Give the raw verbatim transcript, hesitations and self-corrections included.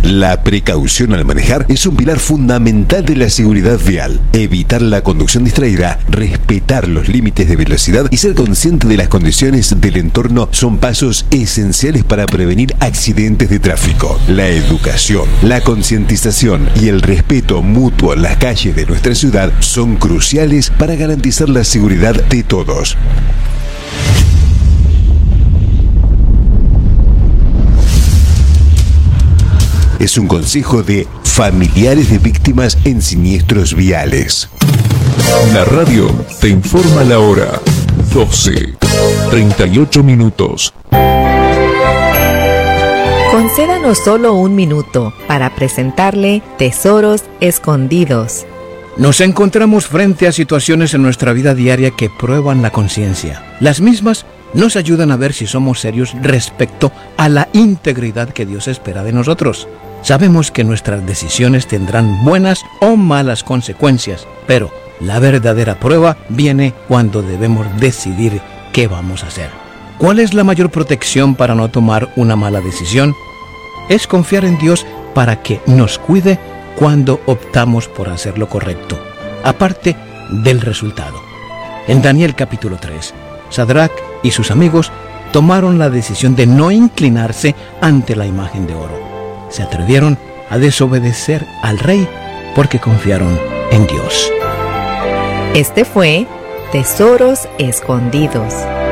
La precaución al manejar es un pilar fundamental de la seguridad vial. Evitar la conducción distraída, respetar los límites de velocidad y ser consciente de las condiciones del entorno son pasos esenciales para prevenir accidentes de tráfico. La educación, la concientización y el respeto mutuo en las calles de nuestra ciudad son cruciales para garantizar la seguridad de todos. Es un consejo de familiares de víctimas en siniestros viales. La radio te informa la hora. doce, treinta y ocho minutos. Concédanos solo un minuto para presentarle Tesoros Escondidos. Nos encontramos frente a situaciones en nuestra vida diaria que prueban la conciencia. Las mismas nos ayudan a ver si somos serios respecto a la integridad que Dios espera de nosotros. Sabemos que nuestras decisiones tendrán buenas o malas consecuencias, pero la verdadera prueba viene cuando debemos decidir qué vamos a hacer. ¿Cuál es la mayor protección para no tomar una mala decisión? Es confiar en Dios para que nos cuide cuando optamos por hacer lo correcto, aparte del resultado. En Daniel capítulo tres, Sadrach y sus amigos tomaron la decisión de no inclinarse ante la imagen de oro. Se atrevieron a desobedecer al rey porque confiaron en Dios. Este fue Tesoros Escondidos.